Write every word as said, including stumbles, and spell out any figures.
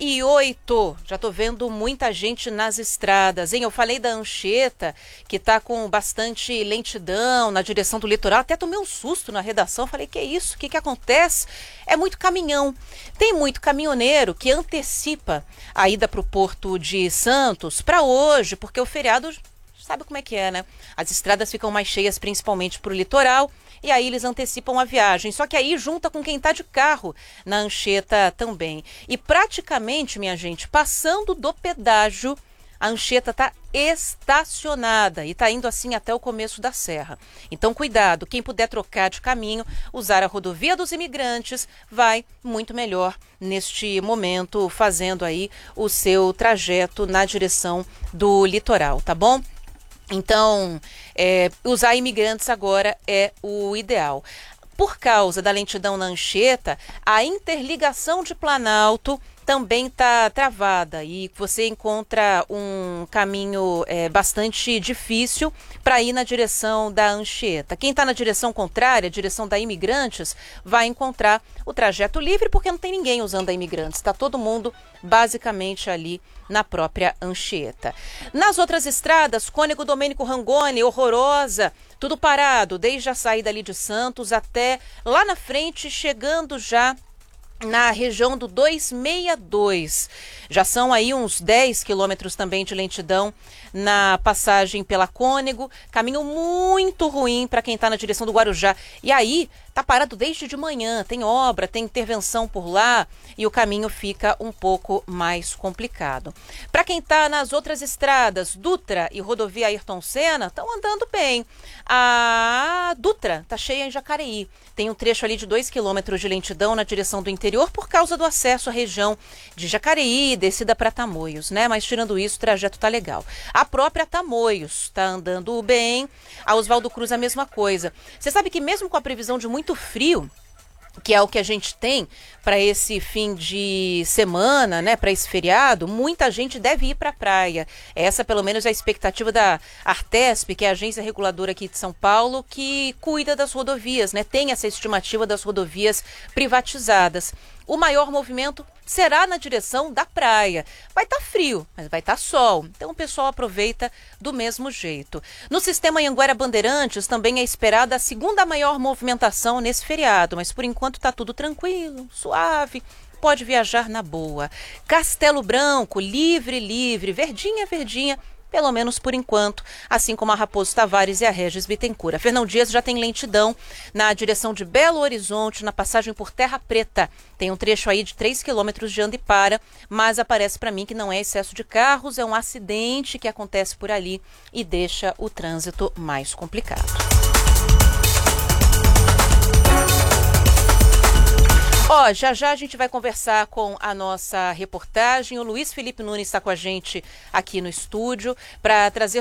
e oito. Já tô vendo muita gente nas estradas, hein? Eu falei da Anchieta, que tá com bastante lentidão na direção do litoral. Até tomei um susto na redação. Falei, que é isso? O que que acontece? É muito caminhão. Tem muito caminhoneiro que antecipa a ida para o Porto de Santos para hoje, porque o feriado, sabe como é que é, né? As estradas ficam mais cheias, principalmente para o litoral. E aí eles antecipam a viagem. Só que aí junta com quem está de carro na Anchieta também. E praticamente, minha gente, passando do pedágio, a Anchieta está estacionada e está indo assim até o começo da serra. Então, cuidado, quem puder trocar de caminho, usar a rodovia dos imigrantes, vai muito melhor neste momento, fazendo aí o seu trajeto na direção do litoral, tá bom? Então, é, usar imigrantes agora é o ideal. Por causa da lentidão na Anchieta, a interligação de Planalto também está travada e você encontra um caminho é, bastante difícil para ir na direção da Anchieta. Quem está na direção contrária, direção da Imigrantes, vai encontrar o trajeto livre porque não tem ninguém usando a Imigrantes. Está todo mundo basicamente ali na própria Anchieta. Nas outras estradas, Cônego Domênico Rangoni, horrorosa, tudo parado, desde a saída ali de Santos até lá na frente, chegando já na região do duzentos e sessenta e dois. Já são aí uns dez quilômetros também de lentidão na passagem pela Cônego. Caminho muito ruim para quem está na direção do Guarujá. E aí, tá parado desde de manhã. Tem obra, tem intervenção por lá e o caminho fica um pouco mais complicado. Para quem está nas outras estradas, Dutra e rodovia Ayrton Senna estão andando bem. A Dutra está cheia em Jacareí. Tem um trecho ali de dois quilômetros de lentidão na direção do interior por causa do acesso à região de Jacareí, descida para Tamoios, né? Mas tirando isso, o trajeto tá legal. A própria Tamoios está andando bem. A Oswaldo Cruz a mesma coisa. Você sabe que mesmo com a previsão de muito frio, que é o que a gente tem para esse fim de semana, né, para esse feriado, muita gente deve ir para a praia. Essa, pelo menos, é a expectativa da Artesp, que é a agência reguladora aqui de São Paulo, que cuida das rodovias, né, tem essa estimativa das rodovias privatizadas. O maior movimento será na direção da praia. Vai estar frio, mas vai estar sol. Então o pessoal aproveita do mesmo jeito. No sistema Anhanguera Bandeirantes também é esperada a segunda maior movimentação nesse feriado, mas por enquanto está tudo tranquilo, suave. Pode viajar na boa. Castelo Branco, livre, livre, verdinha, verdinha. Pelo menos por enquanto, assim como a Raposo Tavares e a Regis Bittencourt. A Fernão Dias já tem lentidão na direção de Belo Horizonte, na passagem por Terra Preta. Tem um trecho aí de três quilômetros de anda e para, mas aparece para mim que não é excesso de carros, é um acidente que acontece por ali e deixa o trânsito mais complicado. Ó, oh, já já a gente vai conversar com a nossa reportagem. O Luiz Felipe Nunes está com a gente aqui no estúdio para trazer